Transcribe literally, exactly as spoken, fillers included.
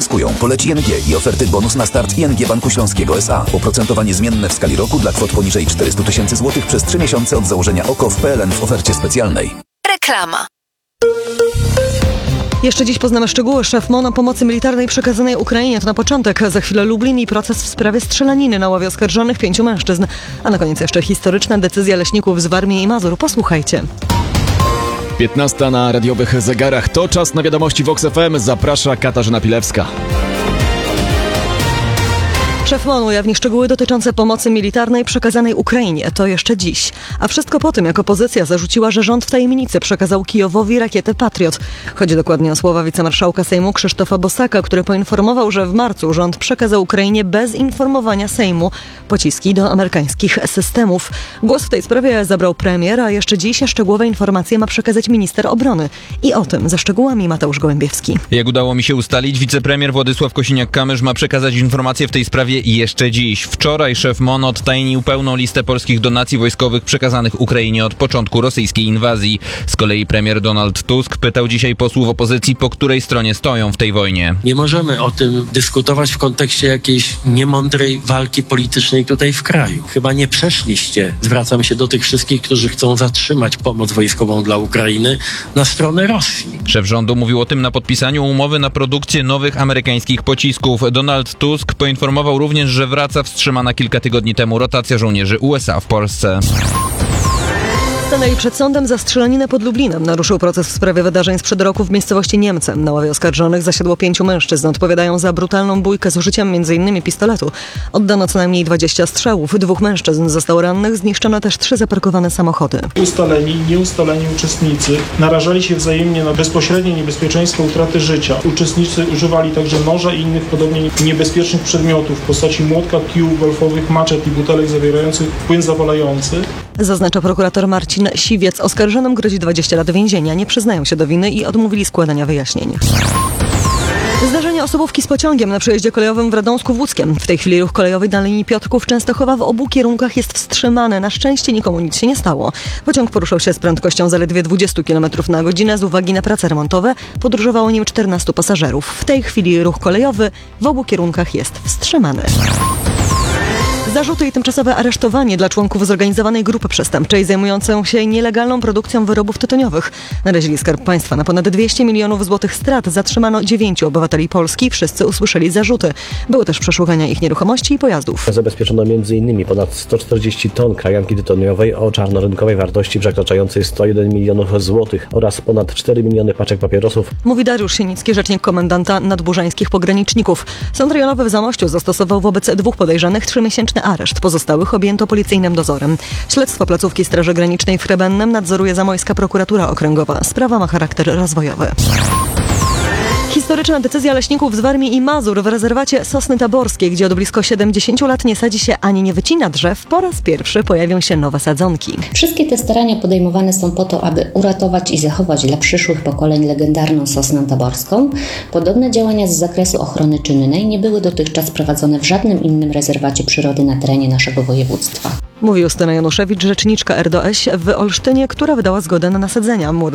zniskują. Poleci I N G i oferty bonus na start I N G Banku Śląskiego S A. Oprocentowanie zmienne w skali roku dla kwot poniżej czterysta tysięcy złotych przez trzy miesiące od założenia O K O w P L N w ofercie specjalnej. Reklama. Jeszcze dziś poznamy szczegóły. Szef M O N o pomocy militarnej przekazanej Ukrainie to na początek. Za chwilę Lublin i proces w sprawie strzelaniny na ławie oskarżonych pięciu mężczyzn. A na koniec jeszcze historyczna decyzja leśników z Warmii i Mazur. Posłuchajcie. piętnasta na radiowych zegarach. To czas na wiadomości Vox F M. Zaprasza Katarzyna Pilewska. Szef M O N ujawni szczegóły dotyczące pomocy militarnej przekazanej Ukrainie. To jeszcze dziś. A wszystko po tym, jak opozycja zarzuciła, że rząd w tajemnicy przekazał Kijowowi rakietę Patriot. Chodzi dokładnie o słowa wicemarszałka Sejmu Krzysztofa Bosaka, który poinformował, że w marcu rząd przekazał Ukrainie bez informowania Sejmu pociski do amerykańskich systemów. Głos w tej sprawie zabrał premier, a jeszcze dziś szczegółowe informacje ma przekazać minister obrony. I o tym ze szczegółami Mateusz Gołębiewski. Jak udało mi się ustalić, wicepremier Władysław Kosiniak-Kamysz ma przekazać informacje w tej sprawie i jeszcze dziś. Wczoraj szef M O N odtajnił pełną listę polskich donacji wojskowych przekazanych Ukrainie od początku rosyjskiej inwazji. Z kolei premier Donald Tusk pytał dzisiaj posłów opozycji, po której stronie stoją w tej wojnie. Nie możemy o tym dyskutować w kontekście jakiejś niemądrej walki politycznej tutaj w kraju. Chyba nie przeszliście, zwracam się do tych wszystkich, którzy chcą zatrzymać pomoc wojskową dla Ukrainy, na stronę Rosji. Szef rządu mówił o tym na podpisaniu umowy na produkcję nowych amerykańskich pocisków. Donald Tusk poinformował również, że wraca wstrzymana kilka tygodni temu rotacja żołnierzy U S A w Polsce. Stanęli przed sądem za strzelaninę pod Lublinem. Naruszył proces w sprawie wydarzeń sprzed roku w miejscowości Niemce. Na ławie oskarżonych zasiadło pięciu mężczyzn. Odpowiadają za brutalną bójkę z użyciem m in pistoletu. Oddano co najmniej dwadzieścia strzałów. Dwóch mężczyzn zostało rannych. Zniszczono też trzy zaparkowane samochody. Ustaleni i nieustaleni uczestnicy narażali się wzajemnie na bezpośrednie niebezpieczeństwo utraty życia. Uczestnicy używali także noża i innych podobnie niebezpiecznych przedmiotów w postaci młotka, kijów golfowych, maczet i butelek zawierających płyn zapalający. Zaznacza prokurator Marcin Siwiec. Oskarżonym grozi dwadzieścia lat więzienia. Nie przyznają się do winy i odmówili składania wyjaśnień. Zdarzenie osobówki z pociągiem na przejeździe kolejowym w Radomsku-Włódzkiem. W tej chwili ruch kolejowy na linii Piotrków-Częstochowa w obu kierunkach jest wstrzymany. Na szczęście nikomu nic się nie stało. Pociąg poruszał się z prędkością zaledwie dwadzieścia kilometrów na godzinę. Z uwagi na prace remontowe podróżowało nim czternastu pasażerów. W tej chwili ruch kolejowy w obu kierunkach jest wstrzymany. Zarzuty i tymczasowe aresztowanie dla członków zorganizowanej grupy przestępczej zajmującej się nielegalną produkcją wyrobów tytoniowych. Narazili Skarb Państwa na ponad dwieście milionów złotych strat. Zatrzymano dziewięciu obywateli Polski. Wszyscy usłyszeli zarzuty. Były też przeszukania ich nieruchomości i pojazdów. Zabezpieczono między innymi ponad sto czterdzieści ton krajanki tytoniowej o czarnorynkowej wartości przekraczającej sto jeden milionów złotych oraz ponad cztery miliony paczek papierosów. Mówi Dariusz Sienicki, rzecznik komendanta nadburzańskich pograniczników. Sąd rejonowy w Zamościu zastosował wobec dwóch podejrzanych trzymiesięczny areszt. Pozostałych objęto policyjnym dozorem. Śledztwo placówki Straży Granicznej w Hrebennem nadzoruje zamojska prokuratura okręgowa. Sprawa ma charakter rozwojowy. Historyczna decyzja leśników z Warmii i Mazur w rezerwacie Sosny Taborskiej, gdzie od blisko siedemdziesięciu lat nie sadzi się ani nie wycina drzew, po raz pierwszy pojawią się nowe sadzonki. Wszystkie te starania podejmowane są po to, aby uratować i zachować dla przyszłych pokoleń legendarną Sosnę Taborską. Podobne działania z zakresu ochrony czynnej nie były dotychczas prowadzone w żadnym innym rezerwacie przyrody na terenie naszego województwa. Mówi Justyna Januszewicz, rzeczniczka R D O Ś w Olsztynie, która wydała zgodę na nasadzenia. Młode